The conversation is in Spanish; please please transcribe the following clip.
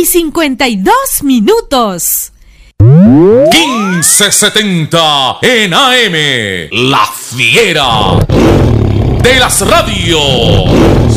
8:52. 1570 en AM, La Fiera de las radios.